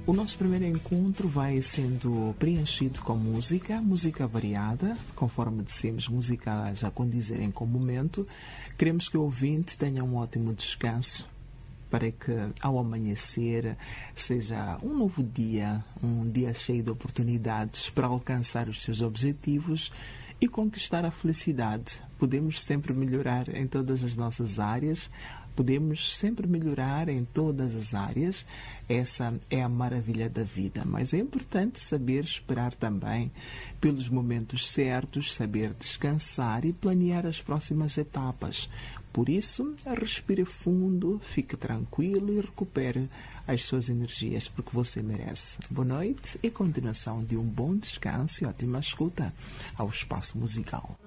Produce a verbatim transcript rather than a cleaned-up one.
O nosso primeiro encontro vai sendo preenchido com música, música variada, conforme dissemos, música já condizerem com o momento. Queremos que o ouvinte tenha um ótimo descanso, para que ao amanhecer seja um novo dia, um dia cheio de oportunidades para alcançar os seus objetivos e conquistar a felicidade. Podemos sempre melhorar em todas as nossas áreas, podemos sempre melhorar em todas as áreas. Essa é a maravilha da vida. Mas é importante saber esperar também pelos momentos certos, saber descansar e planear as próximas etapas. Por isso, respire fundo, fique tranquilo e recupere as suas energias, porque você merece. Boa noite e continuação de um bom descanso e ótima escuta ao Espaço Musical.